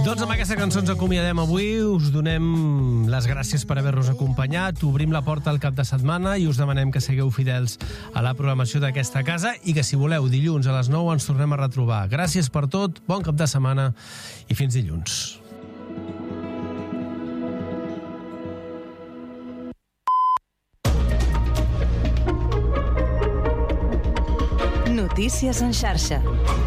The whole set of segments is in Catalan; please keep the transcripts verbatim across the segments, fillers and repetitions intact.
Doncs amb aquesta cançó ens acomiadem avui, us donem les gràcies per haver-nos acompanyat, obrim la porta al cap de setmana i us demanem que segueu fidels a la programació d'aquesta casa i que si voleu dilluns a les nou ens tornem a retrobar. Gràcies per tot, bon cap de setmana i fins dilluns. Notícies en xarxa.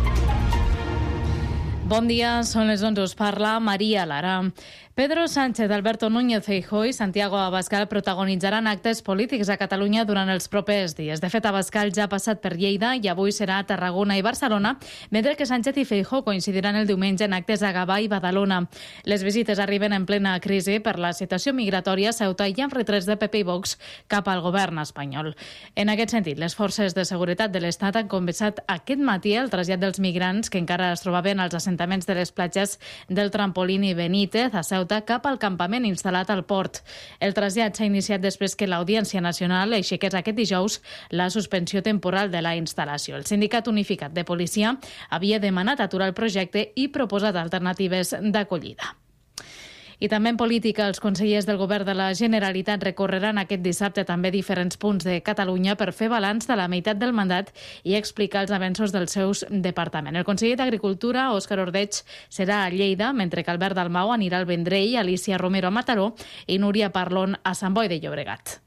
Bon dia, són les onze, us parla Maria Lara. Pedro Sánchez, Alberto Núñez Feijóo i Santiago Abascal protagonitzaran actes polítics a Catalunya durant els propers dies. De fet, Abascal ja ha passat per Lleida i avui serà a Tarragona i Barcelona, mentre que Sánchez i Feijóo coincidiran el diumenge en actes a Gavà i Badalona. Les visites arriben en plena crisi per la situació migratòria a Ceuta i amb retrets de P P i Vox cap al govern espanyol. En aquest sentit, les forces de seguretat de l'Estat han començat aquest matí el trasllat dels migrants que encara es trobaven als assentaments de les platges del Trampolín i Benítez a Ceuta cap al campament instal·lat al port. El trasllat s'ha iniciat després que l'Audiència Nacional aixequés aquest dijous la suspensió temporal de la instal·lació. El Sindicat Unificat de Policia havia demanat aturar el projecte i proposat alternatives d'acollida. I també en política, els consellers del govern de la Generalitat recorreran aquest dissabte també diferents punts de Catalunya per fer balanç de la meitat del mandat i explicar els avenços dels seus departaments. El conseller d'Agricultura, Òscar Ordeig, serà a Lleida, mentre que Albert Dalmau anirà al Vendrell, Alicia Romero a Mataró i Núria Parlon a Sant Boi de Llobregat.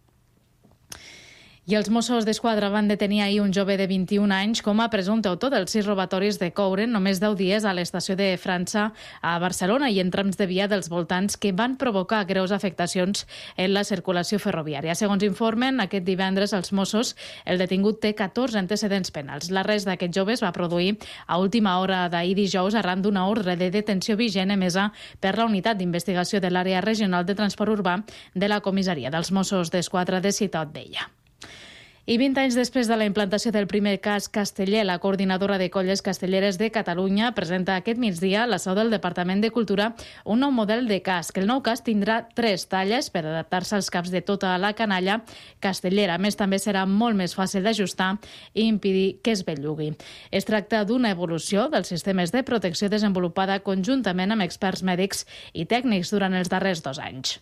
I els Mossos d'Esquadra van detenir ahir un jove de vint-i-un anys com a presumpte autor dels sis robatoris de coure en només deu dies a l'estació de França a Barcelona i en trams de via dels voltants que van provocar greus afectacions en la circulació ferroviària. Segons informen, aquest divendres els Mossos, el detingut té catorze antecedents penals. L'arrest d'aquest jove es va produir a última hora d'ahir dijous arran d'una ordre de detenció vigent emesa per la Unitat d'Investigació de l'Àrea Regional de Transport Urbà de la Comissaria dels Mossos d'Esquadra de Ciutat Vella. I vint anys després de la implantació del primer casc casteller, la coordinadora de colles castelleres de Catalunya presenta aquest migdia a la seu del Departament de Cultura un nou model de casc. El nou casc tindrà tres talles per adaptar-se als caps de tota la canalla castellera. A més, també serà molt més fàcil d'ajustar i impedir que es bellugui. Es tracta d'una evolució dels sistemes de protecció desenvolupada conjuntament amb experts mèdics i tècnics durant els darrers dos anys.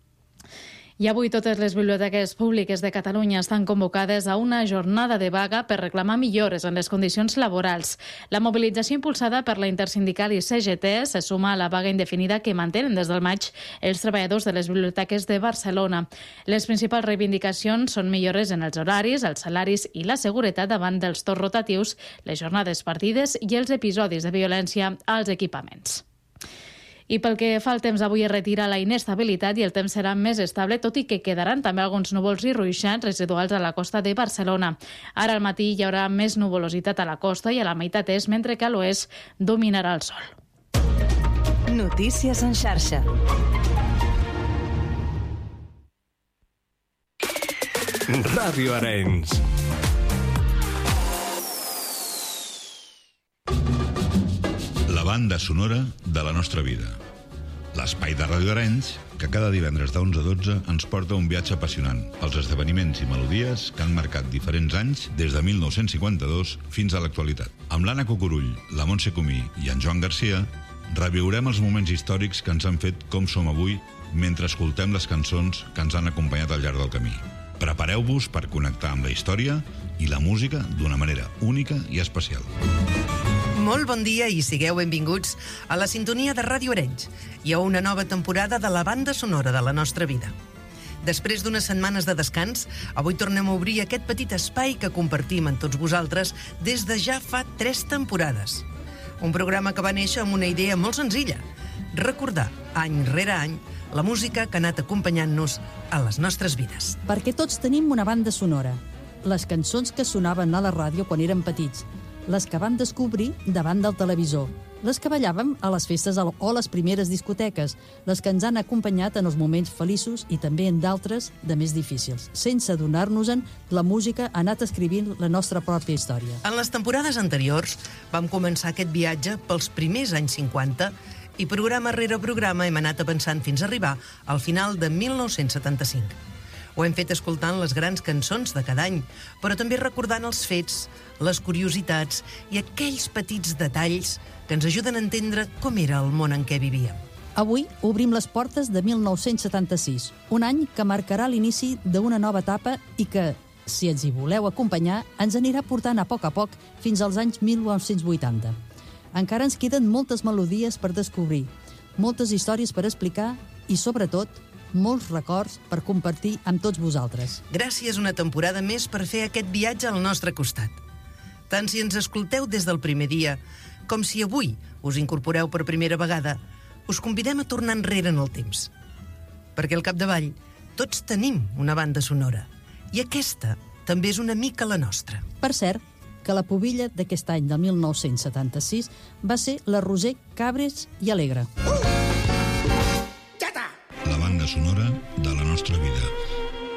I avui totes les biblioteques públiques de Catalunya estan convocades a una jornada de vaga per reclamar millores en les condicions laborals. La mobilització impulsada per la Intersindical i C G T se suma a la vaga indefinida que mantenen des del maig els treballadors de les biblioteques de Barcelona. Les principals reivindicacions són millores en els horaris, els salaris i la seguretat davant dels torns rotatius, les jornades partides i els episodis de violència als equipaments. I pel que fa al temps, avui es retira la inestabilitat i el temps serà més estable, tot i que quedaran també alguns núvols i ruixats residuals a la costa de Barcelona. Ara al matí hi haurà més nuvolositat a la costa i a la meitat est, mentre que a l'oest dominarà el sol. Notícies en xarxa. Ràdio Arenys. La banda sonora de la nostra vida. L'espai de Ràdio Arenys, que cada divendres d'onze a dotze ens porta un viatge apassionant als esdeveniments i melodies que han marcat diferents anys des de mil nou-cents cinquanta-dos fins a l'actualitat. Amb l'Anna Cucurull, la Montse Comí i en Joan Garcia, reviurem els moments històrics que ens han fet com som avui mentre escoltem les cançons que ens han acompanyat al llarg del camí. Prepareu-vos per connectar amb la història i la música d'una manera única i especial. Molt bon dia i sigueu benvinguts a la sintonia de Ràdio Arenys i a una nova temporada de la banda sonora de la nostra vida. Després d'unes setmanes de descans, avui tornem a obrir aquest petit espai que compartim amb tots vosaltres des de ja fa tres temporades. Un programa que va néixer amb una idea molt senzilla: recordar, any rere any, la música que ha anat acompanyant-nos a les nostres vides. Perquè tots tenim una banda sonora. Les cançons que sonaven a la ràdio quan érem petits, les que vam descobrir davant del televisor, les que ballàvem a les festes o a les primeres discoteques, les que ens han acompanyat en els moments feliços i també en d'altres de més difícils. Sense adonar-nos-en, la música ha anat escrivint la nostra pròpia història. En les temporades anteriors vam començar aquest viatge pels primers anys cinquanta i programa rere programa hem anat avançant fins a arribar al final de mil nou-cents setanta-cinc. Ho hem fet escoltant les grans cançons de cada any, però també recordant els fets, les curiositats i aquells petits detalls que ens ajuden a entendre com era el món en què vivíem. Avui obrim les portes de mil nou-cents setanta-sis, un any que marcarà l'inici d'una nova etapa i que, si ens hi voleu acompanyar, ens anirà portant a poc a poc fins als anys mil nou-cents vuitanta. Encara ens queden moltes melodies per descobrir, moltes històries per explicar i, sobretot, molts records per compartir amb tots vosaltres. Gràcies una temporada més per fer aquest viatge al nostre costat. Tant si ens escolteu des del primer dia, com si avui us incorporeu per primera vegada, us convidem a tornar enrere en el temps. Perquè al capdavall tots tenim una banda sonora i aquesta també és una mica la nostra. Per cert, que la pubilla d'aquest any del mil nou-cents setanta-sis va ser la Roser Cabres i Alegre. La banda sonora de la nostra vida.